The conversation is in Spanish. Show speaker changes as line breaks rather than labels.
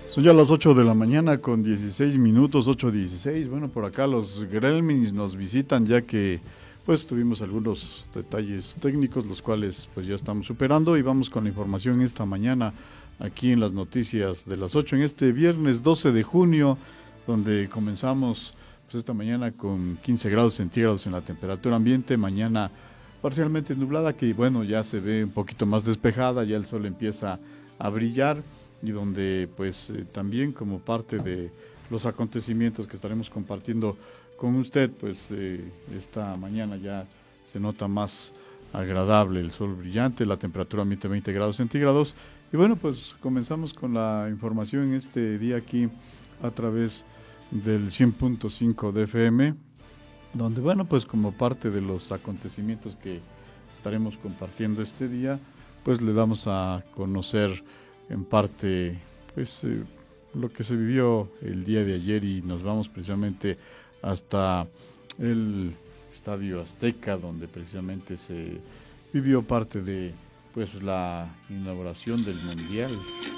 Son ya las 8 de la mañana con 16 minutos, 8:16. Bueno, por acá los gremlins nos visitan ya que pues tuvimos algunos detalles técnicos, los cuales pues ya estamos superando y vamos con la información esta mañana aquí en las noticias de las 8 en este viernes 12 de junio, donde comenzamos pues esta mañana con 15 grados centígrados en la temperatura ambiente, mañana parcialmente nublada, que bueno, ya se ve un poquito más despejada, ya el sol empieza a brillar y donde pues también como parte de los acontecimientos que estaremos compartiendo con usted, pues esta mañana ya se nota más agradable el sol brillante, la temperatura ambiente 20 grados centígrados y bueno, pues comenzamos con la información en este día aquí a través del 100.5 de FM, donde bueno, pues como parte de los acontecimientos que estaremos compartiendo este día, pues le damos a conocer en parte pues lo que se vivió el día de ayer y nos vamos precisamente hasta el Estadio Azteca, donde precisamente se vivió parte de pues la inauguración del Mundial